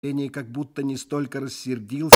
Как будто не столько рассердился.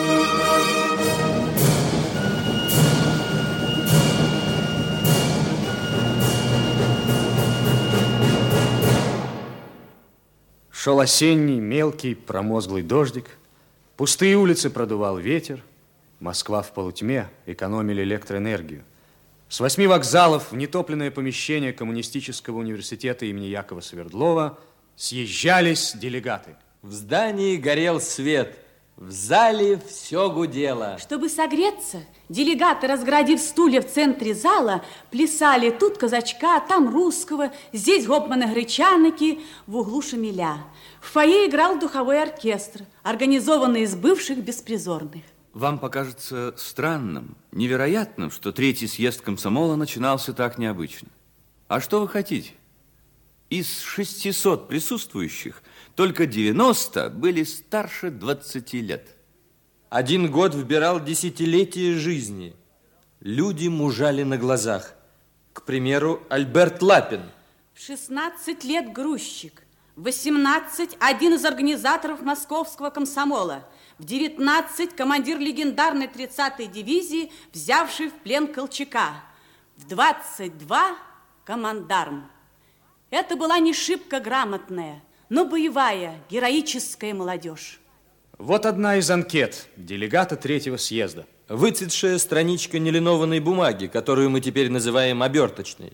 Шел осенний, мелкий, промозглый дождик. Пустые улицы продувал ветер. Москва в полутьме, экономили электроэнергию. С 8 вокзалов в нетопленное помещение Коммунистического университета имени Якова Свердлова съезжались делегаты. В здании горел свет, в зале все гудело. Чтобы согреться, делегаты, разгородив стулья в центре зала, плясали тут казачка, там русского, здесь гопмана-гречаники, в углу шамиля. В фойе играл духовой оркестр, организованный из бывших беспризорных. Вам покажется странным, невероятным, что третий съезд комсомола начинался так необычно. А что вы хотите? Из 600 присутствующих только 90 были старше 20 лет. Один год вбирал десятилетие жизни. Люди мужали на глазах. К примеру, Альберт Лапин. В 16 лет грузчик, в 18 один из организаторов московского комсомола, в 19 командир легендарной 30-й дивизии, взявший в плен Колчака, в 22 командарм. Это была не шибко грамотная, но боевая, героическая молодежь. Вот одна из анкет делегата третьего съезда. Выцветшая страничка нелинованной бумаги, которую мы теперь называем оберточной.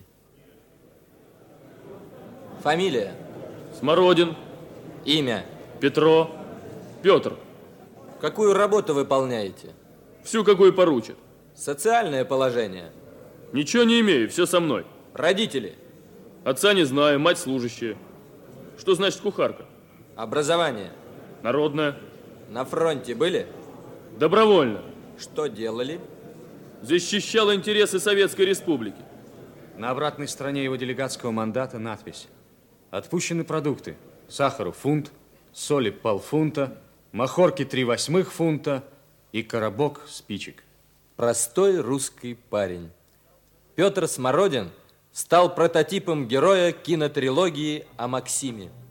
Фамилия? Смородин. Имя? Петро. Петр. Какую работу выполняете? Всю, какую поручат. Социальное положение? Ничего не имею, все со мной. Родители? Отца не знаю, мать служащая. Что значит кухарка? Образование? Народное. На фронте были? Добровольно. Что делали? Защищал интересы Советской Республики. На обратной стороне его делегатского мандата надпись: отпущены продукты: сахару фунт, соли полфунта, махорки 3/8 фунта и коробок спичек. Простой русский парень. Петр Смородин стал прототипом героя кинотрилогии о Максиме.